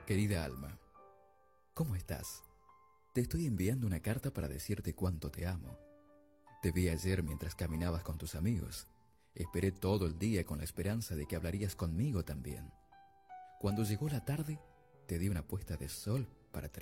Querida Alma, ¿cómo estás? Te estoy enviando una carta para decirte cuánto te amo. Te vi ayer mientras caminabas con tus amigos. Esperé todo el día con la esperanza de que hablarías conmigo también. Cuando llegó la tarde, te di una puesta de sol para